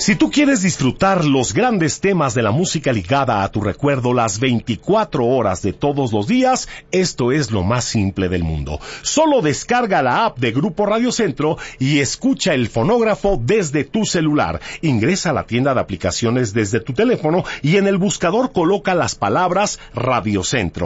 Si tú quieres disfrutar los grandes temas de la música ligada a tu recuerdo las 24 horas de todos los días, esto es lo más simple del mundo. Solo descarga la app de Grupo Radio Centro y escucha el fonógrafo desde tu celular. Ingresa a la tienda de aplicaciones desde tu teléfono y en el buscador coloca las palabras Radio Centro.